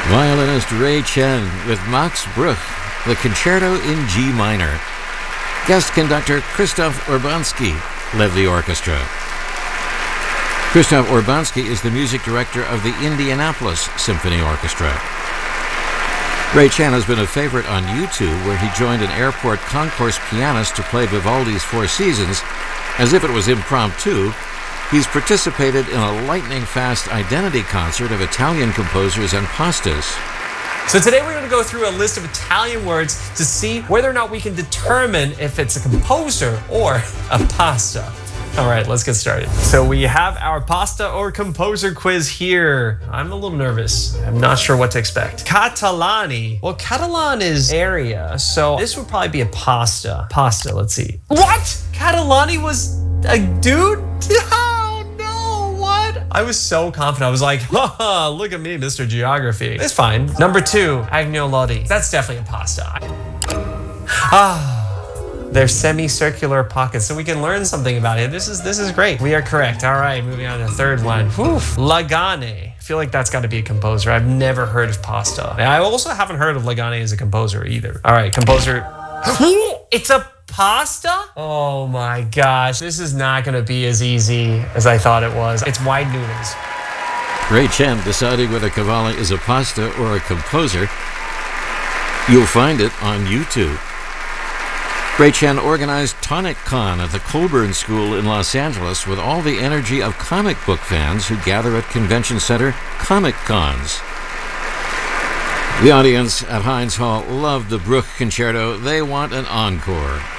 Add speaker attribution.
Speaker 1: Violinist Ray Chen with Max Bruch, the Concerto in G minor. Guest conductor Krzysztof Urbanski led the orchestra. Krzysztof Urbanski is the music director of the Indianapolis Symphony Orchestra. Ray Chen has been a favorite on YouTube, where he joined an airport concourse pianist to play Vivaldi's Four Seasons as if it was impromptu. He's participated in a lightning-fast identity concert of Italian composers and pastas.
Speaker 2: So today we're going to go through a list of Italian words to see whether or not we can determine if it's a composer or a pasta. All right, let's get started. So we have our pasta or composer quiz here. I'm a little nervous. I'm not sure what to expect. Catalani. Well, Catalan is area, so this would probably be a pasta. Pasta, let's see. What? Catalani was a dude? Oh, no, what? I was so confident. I was like, haha, look at me, Mr. Geography. It's fine. Number 2, agnolotti. That's definitely a pasta. They're semicircular pockets, so we can learn something about it. This is great. We are correct. All right, moving on to the third one. Whew. Lagane. I feel like that's got to be a composer. I've never heard of pasta. And I also haven't heard of Lagane as a composer either. All right, composer. It's a pasta? Oh my gosh. This is not going to be as easy as I thought it was. It's wide noodles.
Speaker 1: Ray Chen deciding whether Cavalli is a pasta or a composer. You'll find it on YouTube. Ray Chen organized Tonic Con at the Colburn School in Los Angeles with all the energy of comic book fans who gather at convention center Comic Cons. The audience at Heinz Hall loved the Bruch Concerto. They want an encore.